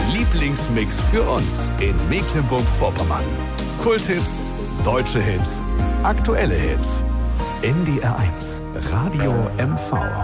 Lieblingsmix für uns in Mecklenburg-Vorpommern. Kulthits, deutsche Hits, aktuelle Hits. NDR 1, Radio MV.